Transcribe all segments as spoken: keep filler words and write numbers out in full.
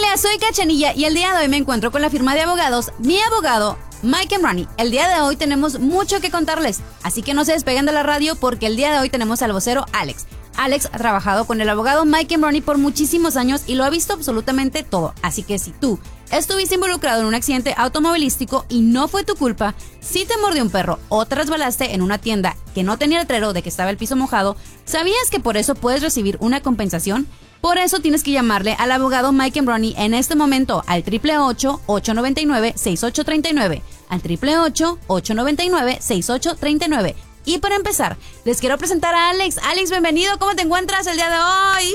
días, soy Cachanilla y el día de hoy me encuentro con la firma de abogados, mi abogado, Mike and Ronnie. El día de hoy tenemos mucho que contarles, así que no se despeguen de la radio porque el día de hoy tenemos al vocero Alex. Alex ha trabajado con el abogado Mike and Ronnie por muchísimos años y lo ha visto absolutamente todo, así que si tú estuviste involucrado en un accidente automovilístico y no fue tu culpa, si te mordió un perro o te resbalaste en una tienda que no tenía letrero de que estaba el piso mojado, ¿sabías que por eso puedes recibir una compensación? Por eso tienes que llamarle al abogado Mike and Ronnie en este momento al triple ocho, ocho nueve nueve, seis ocho tres nueve, al triple ocho, ocho nueve nueve, seis ocho tres nueve. Y para empezar, les quiero presentar a Alex. Alex, bienvenido. ¿Cómo te encuentras el día de hoy?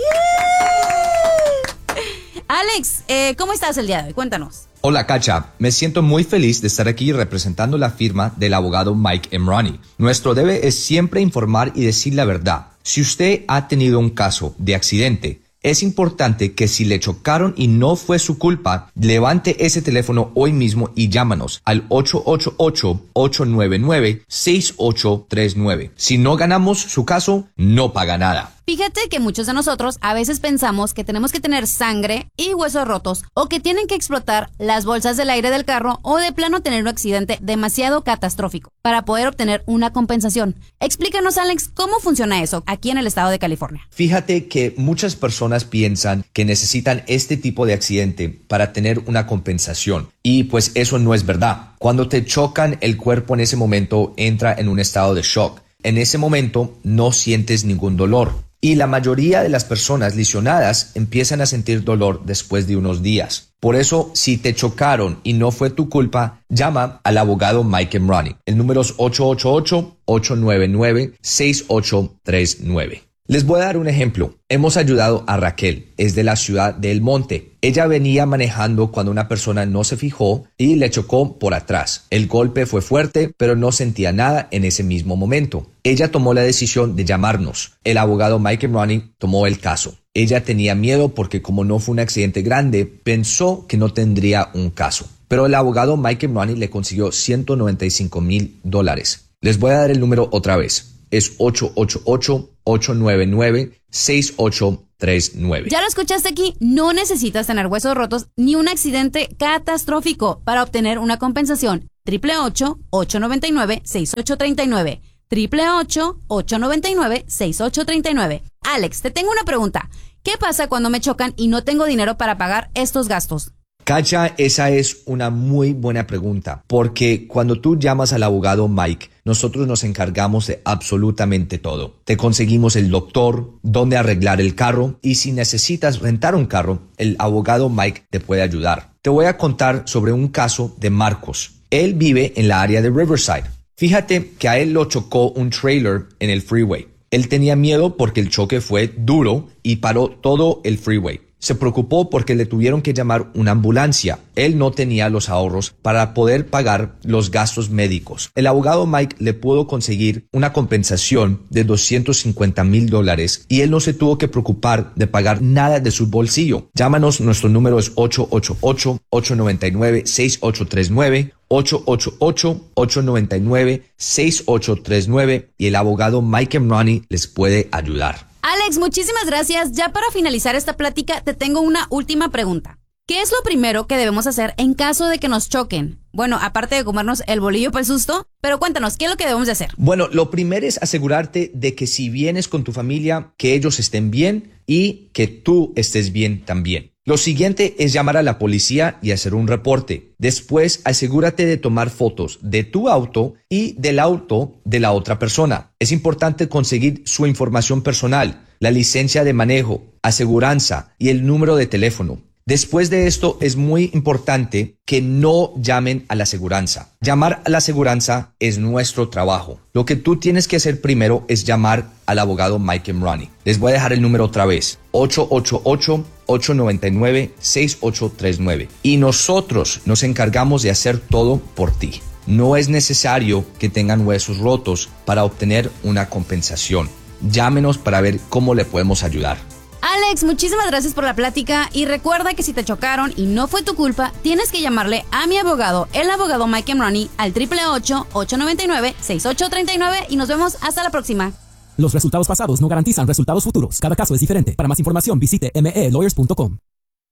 Alex, eh, ¿cómo estás el día de hoy? Cuéntanos. Hola, Cacha. Me siento muy feliz de estar aquí representando la firma del abogado Mike and Ronnie. Nuestro deber es siempre informar y decir la verdad. Si usted ha tenido un caso de accidente, es importante que si le chocaron y no fue su culpa, levante ese teléfono hoy mismo y llámanos al ocho ocho ocho, ocho nueve nueve, seis ocho tres nueve. Si no ganamos su caso, no paga nada. Fíjate que muchos de nosotros a veces pensamos que tenemos que tener sangre y huesos rotos o que tienen que explotar las bolsas del aire del carro o de plano tener un accidente demasiado catastrófico para poder obtener una compensación. Explícanos, Alex, cómo funciona eso aquí en el estado de California. Fíjate que muchas personas piensan que necesitan este tipo de accidente para tener una compensación y pues eso no es verdad. Cuando te chocan, el cuerpo en ese momento entra en un estado de shock. En ese momento no sientes ningún dolor. Y la mayoría de las personas lesionadas empiezan a sentir dolor después de unos días. Por eso, si te chocaron y no fue tu culpa, llama al abogado Mike and Ronnie. El número es ocho ocho ocho, ocho nueve nueve, seis ocho tres nueve. Les voy a dar un ejemplo. Hemos ayudado a Raquel, es de la ciudad de El Monte. Ella venía manejando cuando una persona no se fijó y le chocó por atrás. El golpe fue fuerte, pero no sentía nada en ese mismo momento. Ella tomó la decisión de llamarnos. El abogado Mike and Ronnie tomó el caso. Ella tenía miedo porque como no fue un accidente grande, pensó que no tendría un caso. Pero el abogado Mike and Ronnie le consiguió ciento noventa y cinco mil dólares. Les voy a dar el número otra vez. Es ocho ocho ocho, ocho nueve nueve, seis ocho tres nueve. Ya lo escuchaste aquí, no necesitas tener huesos rotos ni un accidente catastrófico para obtener una compensación. triple ocho, ocho nueve nueve, seis ocho tres nueve. triple ocho, ocho nueve nueve, seis ocho tres nueve. Alex, te tengo una pregunta. ¿Qué pasa cuando me chocan y no tengo dinero para pagar estos gastos? Cacha, esa es una muy buena pregunta, porque cuando tú llamas al abogado Mike, nosotros nos encargamos de absolutamente todo. Te conseguimos el doctor, dónde arreglar el carro y si necesitas rentar un carro, el abogado Mike te puede ayudar. Te voy a contar sobre un caso de Marcos. Él vive en la área de Riverside. Fíjate que a él lo chocó un trailer en el freeway. Él tenía miedo porque el choque fue duro y paró todo el freeway. Se preocupó porque le tuvieron que llamar una ambulancia. Él no tenía los ahorros para poder pagar los gastos médicos. El abogado Mike le pudo conseguir una compensación de doscientos cincuenta mil dólares y él no se tuvo que preocupar de pagar nada de su bolsillo. Llámanos, nuestro número es ocho ocho ocho, ocho nueve nueve, seis ocho tres nueve. ocho ocho ocho, ocho nueve nueve, seis ocho tres nueve y el abogado Mike and Ronnie les puede ayudar. Alex, muchísimas gracias. Ya para finalizar esta plática, te tengo una última pregunta. ¿Qué es lo primero que debemos hacer en caso de que nos choquen? Bueno, aparte de comernos el bolillo para el susto, pero cuéntanos, ¿qué es lo que debemos de hacer? Bueno, lo primero es asegurarte de que si vienes con tu familia, que ellos estén bien y que tú estés bien también. Lo siguiente es llamar a la policía y hacer un reporte. Después, asegúrate de tomar fotos de tu auto y del auto de la otra persona. Es importante conseguir su información personal, la licencia de manejo, aseguranza y el número de teléfono. Después de esto, es muy importante que no llamen a la aseguranza. Llamar a la aseguranza es nuestro trabajo. Lo que tú tienes que hacer primero es llamar al abogado Mike and Ronnie. Les voy a dejar el número otra vez. ocho ocho ocho, ocho nueve nueve, seis ocho tres nueve. Y nosotros nos encargamos de hacer todo por ti. No es necesario que tengan huesos rotos para obtener una compensación. Llámenos para ver cómo le podemos ayudar. Alex, muchísimas gracias por la plática y recuerda que si te chocaron y no fue tu culpa, tienes que llamarle a mi abogado, el abogado Mike and Ronnie, al triple ocho, ocho nueve nueve, seis ocho tres nueve y nos vemos hasta la próxima. Los resultados pasados no garantizan resultados futuros. Cada caso es diferente. Para más información visite m e lawyers punto com.